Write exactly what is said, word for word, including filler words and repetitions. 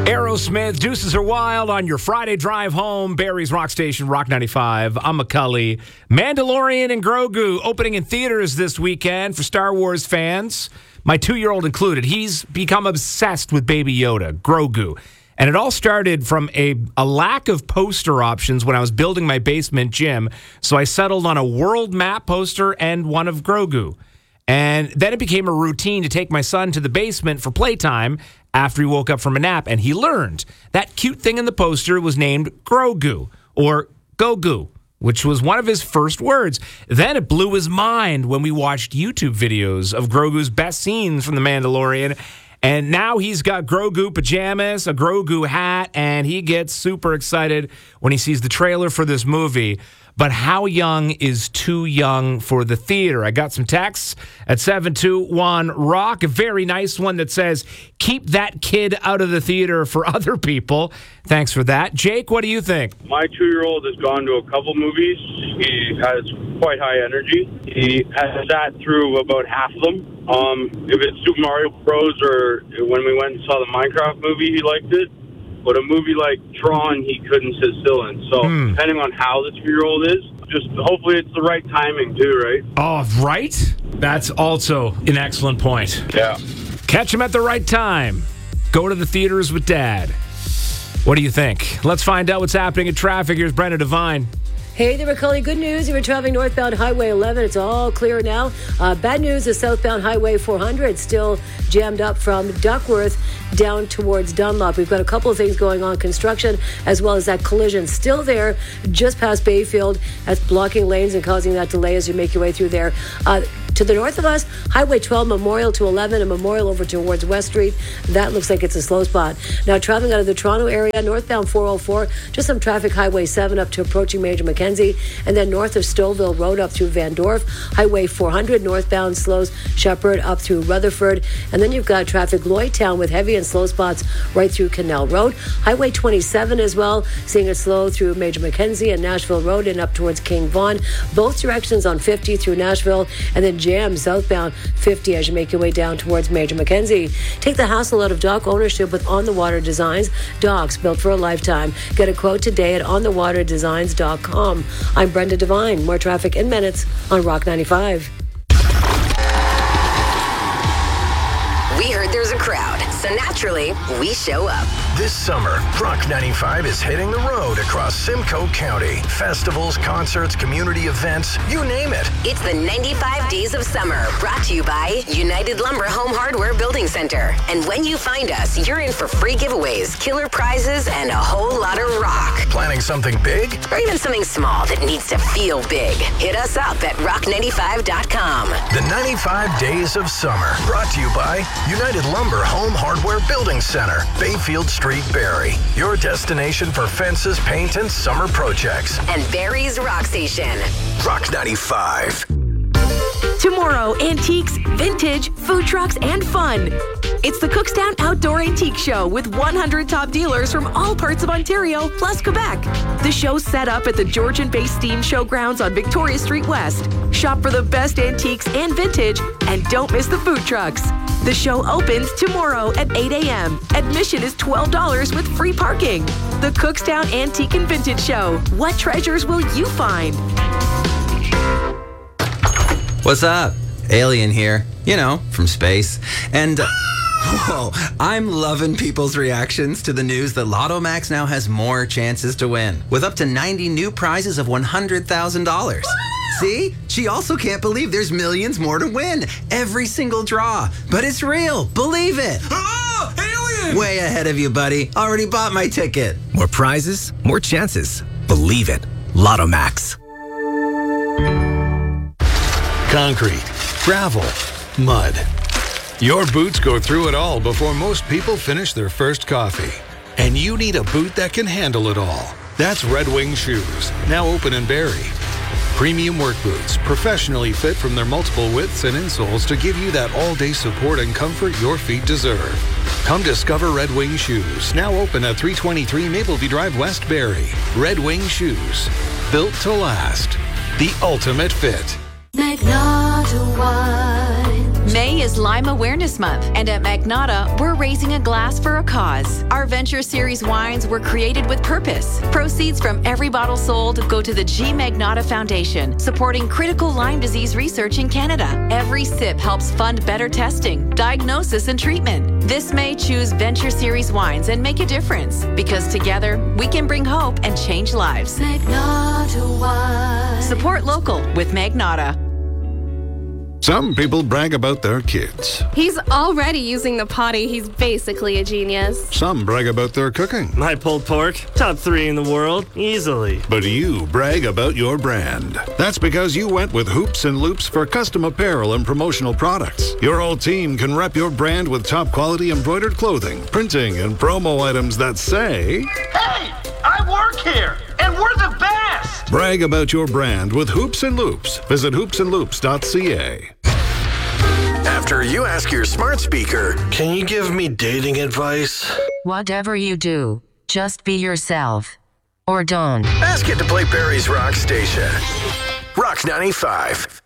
Aerosmith, Deuces Are Wild on your Friday drive home. Barrie's Rock Station, Rock ninety-five. I'm McCully. Mandalorian and Grogu opening in theaters this weekend for Star Wars fans. My two-year-old included. He's become obsessed with Baby Yoda, Grogu. And it all started from a, a lack of poster options when I was building my basement gym. So I settled on a world map poster and one of Grogu. And then it became a routine to take my son to the basement for playtime after he woke up from a nap, and he learned that cute thing in the poster was named Grogu, or Gogu, which was one of his first words. Then it blew his mind when we watched YouTube videos of Grogu's best scenes from The Mandalorian, and now he's got Grogu pajamas, a Grogu hat, and he gets super excited when he sees the trailer for this movie. But how young is too young for the theater? I got some texts at seven two one rock, a very nice one that says, keep that kid out of the theater for other people. Thanks for that. Jake, what do you think? My two-year-old has gone to a couple movies. He has quite high energy. He has sat through about half of them. Um, if it's Super Mario Bros. Or when we went and saw the Minecraft movie, he liked it. But a movie like Tron, he couldn't sit still in. So hmm. depending on how the two-year-old is, just hopefully it's the right timing too, right? Oh, right? That's also an excellent point. Yeah. Catch him at the right time. Go to the theaters with Dad. What do you think? Let's find out what's happening in traffic. Here's Brenda Devine. Hey there, McCully. Good news. If you're traveling northbound Highway eleven, it's all clear now. Uh, bad news is southbound Highway four hundred still jammed up from Duckworth down towards Dunlop. We've got a couple of things going on. Construction as well as that collision still there just past Bayfield. That's blocking lanes and causing that delay as you make your way through there. Uh, to the north of us, Highway twelve, Memorial to eleven, and Memorial over towards West Street. That looks like it's a slow spot. Now, traveling out of the Toronto area, northbound four oh four, just some traffic, Highway seven up to approaching Major Mackenzie, and then north of Stouffville Road up through Van Dorf. Highway four hundred, northbound slows Shepherd up through Rutherford, and then you've got traffic Lloydtown with heavy and slow spots right through Canal Road. Highway twenty-seven as well, seeing it slow through Major Mackenzie and Nashville Road and up towards King Vaughan. Both directions on fifty through Nashville, and then jam southbound fifty as you make your way down towards Major Mackenzie. Take the hassle out of dock ownership with On the Water Designs. Docks built for a lifetime. Get a quote today at on the water designs dot com. I'm Brenda Devine. More traffic in minutes on Rock ninety-five. We heard there's a crowd, so naturally, we show up. This summer, Rock ninety-five is hitting the road across Simcoe County. Festivals, concerts, community events, you name it. It's the ninety-five Days of Summer, brought to you by United Lumber Home Hardware Building Center. And when you find us, you're in for free giveaways, killer prizes, and a whole lot of rock. Planning something big? Or even something small that needs to feel big. Hit us up at rock ninety-five dot com. The ninety-five Days of Summer, brought to you by United Lumber Home Hardware Building Center, Bayfield Street, Barrie. Your destination for fences, paint, and summer projects. And Barrie's Rock Station. Rock ninety-five. Tomorrow, antiques, vintage, food trucks, and fun. It's the Cookstown Outdoor Antique Show with one hundred top dealers from all parts of Ontario, plus Quebec. The show's set up at the Georgian Bay Steam Showgrounds on Victoria Street West. Shop for the best antiques and vintage, and don't miss the food trucks. The show opens tomorrow at eight a.m. Admission is twelve dollars with free parking. The Cookstown Antique and Vintage Show. What treasures will you find? What's up? Alien here. You know, from space. And, uh, whoa, I'm loving people's reactions to the news that Lotto Max now has more chances to win, with up to ninety new prizes of one hundred thousand dollars. See? She also can't believe there's millions more to win. Every single draw. But it's real. Believe it. Oh, alien! Way ahead of you, buddy. Already bought my ticket. More prizes, more chances. Believe it. Lotto Max. Concrete, gravel, mud. Your boots go through it all before most people finish their first coffee. And you need a boot that can handle it all. That's Red Wing Shoes, now open in Barrie. Premium work boots, professionally fit from their multiple widths and insoles to give you that all-day support and comfort your feet deserve. Come discover Red Wing Shoes, now open at three twenty-three Mapleview Drive, West Barrie. Red Wing Shoes, built to last. The ultimate fit. Magnotta Wine. May is Lime Awareness Month, and at Magnata, we're raising a glass for a cause. Our Venture Series wines were created with purpose. Proceeds from every bottle sold go to the G. Magnata Foundation, supporting critical Lyme disease research in Canada. Every sip helps fund better testing, diagnosis, and treatment. This May, choose Venture Series wines and make a difference, because together we can bring hope and change lives. Magnata wine. Support local with Magnata. Some people brag about their kids. He's already using the potty. He's basically a genius. Some brag about their cooking. My pulled pork, top three in the world, easily. But you brag about your brand. That's because you went with Hoops and Loops for custom apparel and promotional products. Your whole team can rep your brand with top quality embroidered clothing, printing, and promo items that say, "Hey, I work here, and we're the best!" Brag about your brand with Hoops and Loops. Visit hoops and loops dot c a. After you ask your smart speaker, "Can you give me dating advice?" Whatever you do, just be yourself. Or don't. Ask it to play Barry's Rock Station. Rock ninety-five.